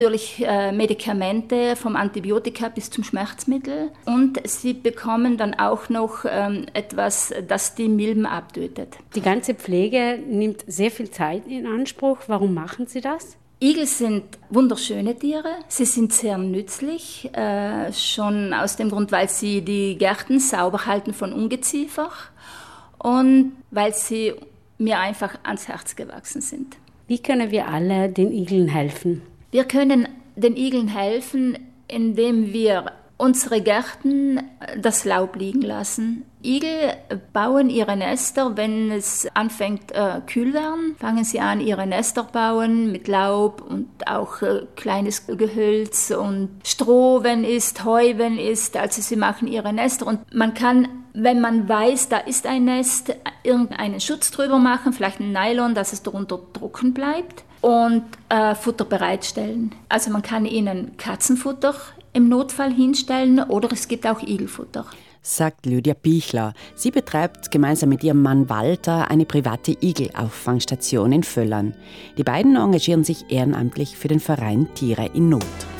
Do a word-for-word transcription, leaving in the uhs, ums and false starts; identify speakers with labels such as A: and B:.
A: Natürlich äh, Medikamente vom Antibiotika bis zum Schmerzmittel. Und sie bekommen dann auch noch ähm, etwas, das die Milben abtötet.
B: Die ganze Pflege nimmt sehr viel Zeit in Anspruch. Warum machen Sie das?
A: Igel sind wunderschöne Tiere. Sie sind sehr nützlich, äh, schon aus dem Grund, weil sie die Gärten sauber halten von Ungeziefer und weil sie mir einfach ans Herz gewachsen sind.
B: Wie können wir alle den Igeln helfen?
A: Wir können den Igeln helfen, indem wir unsere Gärten das Laub liegen lassen. Igel bauen ihre Nester, wenn es anfängt äh, kühl werden, fangen sie an, ihre Nester bauen mit Laub und auch äh, kleines Gehölz und Stroh, wenn ist, Heu, wenn ist. Also sie machen ihre Nester und man kann, wenn man weiß, da ist ein Nest, irgendeinen Schutz drüber machen, vielleicht ein Nylon, dass es darunter trocken bleibt und äh, Futter bereitstellen. Also man kann ihnen Katzenfutter im Notfall hinstellen oder es gibt auch Igelfutter.
C: Sagt Lydia Pichler. Sie betreibt gemeinsam mit ihrem Mann Walter eine private Igelauffangstation in Völlern. Die beiden engagieren sich ehrenamtlich für den Verein Tiere in Not.